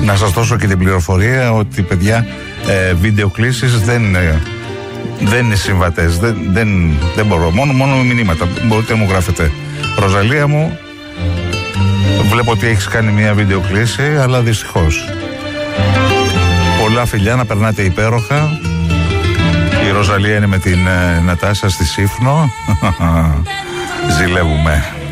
Να σας δώσω και την πληροφορία ότι, παιδιά, βίντεο κλήσεις δεν είναι συμβατές. Δεν μπορώ. Μόνο με μηνύματα. Μπορείτε να μου γράφετε. Ροζαλία μου, βλέπω ότι έχεις κάνει μια βίντεο κλήση, αλλά δυστυχώς. Πολλά φιλιά, να περνάτε υπέροχα. Η Ροζαλία είναι με την Νατάσα στη Σύφνο. Ζηλεύουμε.